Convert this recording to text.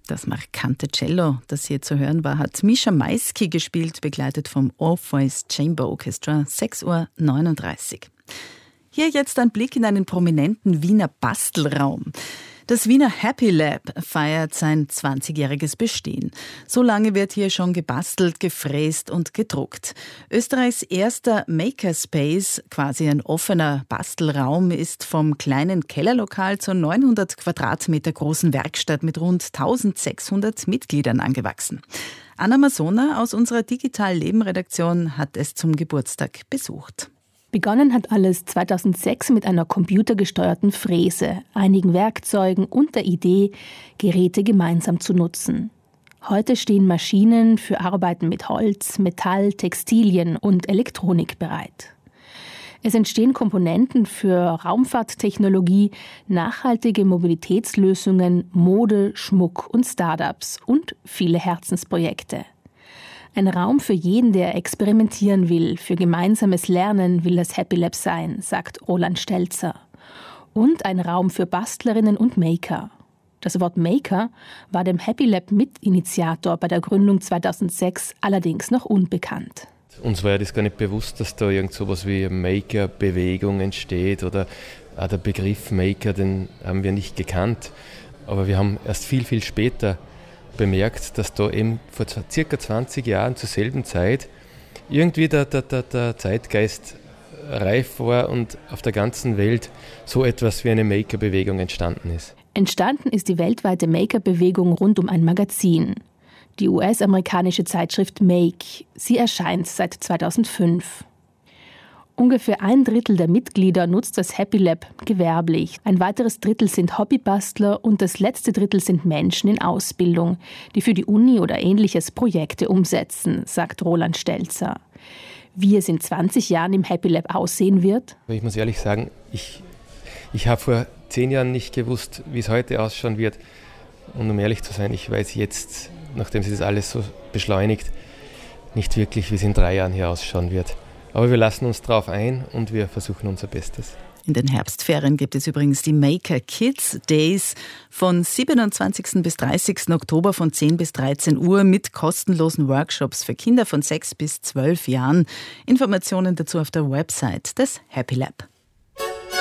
Das markante Cello, das hier zu hören war, hat Mischa Maisky gespielt, begleitet vom Orpheus Chamber Orchestra, 6.39 Uhr. Hier jetzt ein Blick in einen prominenten Wiener Bastelraum. Das Wiener Happy Lab feiert sein 20-jähriges Bestehen. So lange wird hier schon gebastelt, gefräst und gedruckt. Österreichs erster Makerspace, quasi ein offener Bastelraum, ist vom kleinen Kellerlokal zur 900 Quadratmeter großen Werkstatt mit rund 1600 Mitgliedern angewachsen. Anna Masona aus unserer Digital-Leben-Redaktion hat es zum Geburtstag besucht. Begonnen hat alles 2006 mit einer computergesteuerten Fräse, einigen Werkzeugen und der Idee, Geräte gemeinsam zu nutzen. Heute stehen Maschinen für Arbeiten mit Holz, Metall, Textilien und Elektronik bereit. Es entstehen Komponenten für Raumfahrttechnologie, nachhaltige Mobilitätslösungen, Mode, Schmuck und Startups und viele Herzensprojekte. Ein Raum für jeden, der experimentieren will, für gemeinsames Lernen will das Happy Lab sein, sagt Roland Stelzer. Und ein Raum für Bastlerinnen und Maker. Das Wort Maker war dem Happy Lab Mitinitiator bei der Gründung 2006 allerdings noch unbekannt. Uns war ja das gar nicht bewusst, dass da irgend sowas wie eine Maker-Bewegung entsteht oder auch der Begriff Maker, den haben wir nicht gekannt. Aber wir haben erst viel, viel später bemerkt, dass da eben vor circa 20 Jahren zur selben Zeit irgendwie der Zeitgeist reif war und auf der ganzen Welt so etwas wie eine Maker-Bewegung entstanden ist. Entstanden ist die weltweite Maker-Bewegung rund um ein Magazin. Die US-amerikanische Zeitschrift Make. Sie erscheint seit 2005. Ungefähr 1/3 der Mitglieder nutzt das Happy Lab gewerblich. Ein weiteres Drittel sind Hobbybastler und das letzte Drittel sind Menschen in Ausbildung, die für die Uni oder Ähnliches Projekte umsetzen, sagt Roland Stelzer. Wie es in 20 Jahren im Happy Lab aussehen wird? Ich muss ehrlich sagen, ich habe vor 10 Jahren nicht gewusst, wie es heute ausschauen wird. Und um ehrlich zu sein, ich weiß jetzt, nachdem sich das alles so beschleunigt, nicht wirklich, wie es in 3 Jahren hier ausschauen wird. Aber wir lassen uns drauf ein und wir versuchen unser Bestes. In den Herbstferien gibt es übrigens die Maker Kids Days von 27. bis 30. Oktober von 10 bis 13 Uhr mit kostenlosen Workshops für Kinder von 6 bis 12 Jahren. Informationen dazu auf der Website des Happy Lab.